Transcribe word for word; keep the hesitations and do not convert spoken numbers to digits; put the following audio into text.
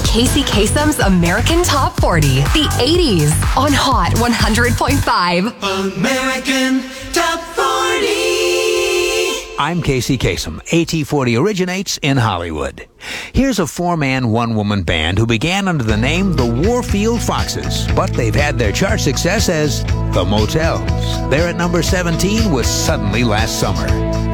Casey Kasem's American Top forty, the eighties, on Hot one hundred point five. American Top forty. I'm Casey Kasem. A T forty originates in Hollywood. Here's a four-man, one-woman band who began under the name the Warfield Foxes, but they've had their chart success as the Motels. They're at number seventeen with Suddenly Last Summer.